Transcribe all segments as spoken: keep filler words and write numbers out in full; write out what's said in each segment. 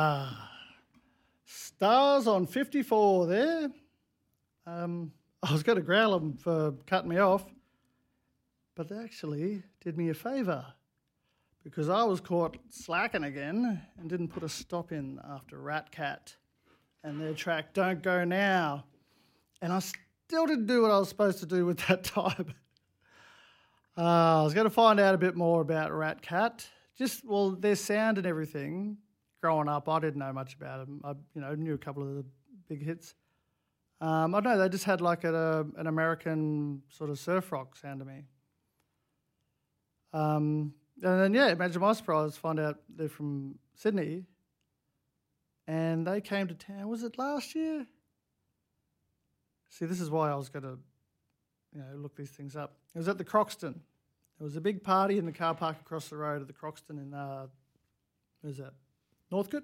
Stars on fifty-four there. Um, I was going to growl them for cutting me off, but they actually did me a favour because I was caught slacking again and didn't put a stop in after Rat Cat and their track Don't Go Now. And I still didn't do what I was supposed to do with that time. uh, I was going to find out a bit more about Rat Cat. Just, well, their sound and everything. Growing up, I didn't know much about them. I, you know, knew a couple of the big hits. Um, I don't know, they just had like a, a, an American sort of surf rock sound to me. Um, and then, yeah, imagine my surprise to find out they're from Sydney and they came to town, was it last year? See, this is why I was going to, you know, look these things up. It was at the Croxton. There was a big party in the car park across the road at the Croxton in, uh, where's that, Northcote?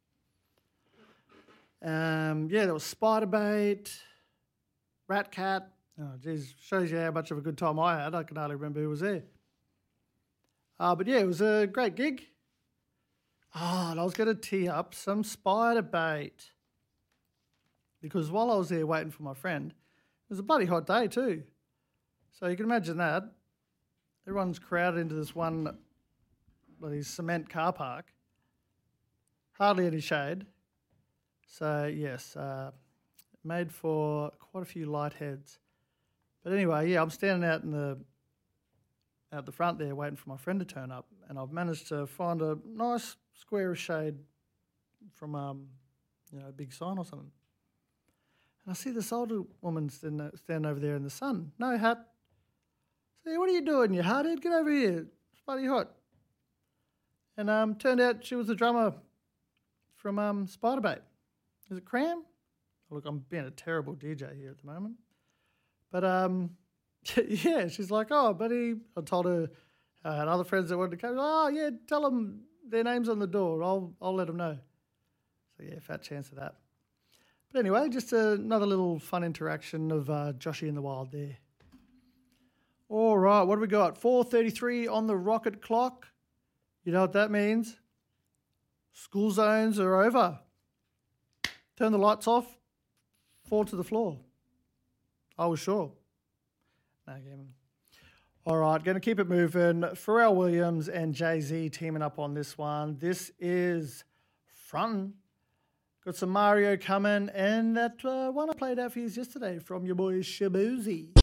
Um, yeah, there was Spiderbait, Rat Cat. Oh, geez, shows you how much of a good time I had. I can hardly remember who was there. Uh, but yeah, it was a great gig. Ah, oh, and I was going to tee up some Spiderbait because while I was there waiting for my friend, it was a bloody hot day too. So you can imagine that. Everyone's crowded into this one bloody cement car park. Hardly any shade. So, yes, uh, made for quite a few light heads. But anyway, yeah, I'm standing out in the out the front there waiting for my friend to turn up, and I've managed to find a nice square of shade from um, you know, a big sign or something. And I see this older woman standing, standing over there in the sun, no hat. I say, what are you doing, you hardhead? Get over here. It's bloody hot. And um, turned out she was the drummer from um, Spiderbait. Is it Cram? Look, I'm being a terrible D J here at the moment. But, um, yeah, she's like, oh, buddy. I told her I had other friends that wanted to come. Oh, yeah, tell them their name's on the door. I'll I'll let them know. So, yeah, fat chance of that. But anyway, just another little fun interaction of uh, Joshy in the Wild there. All right, what do we got? four thirty-three on the rocket clock. You know what that means? School zones are over. Turn the lights off, fall to the floor. I was sure. No, game. All right, going to keep it moving. Pharrell Williams and Jay-Z teaming up on this one. This is Frontin'. Got some Mario coming, and that uh, one I played out for you yesterday from your boy Shabuzi.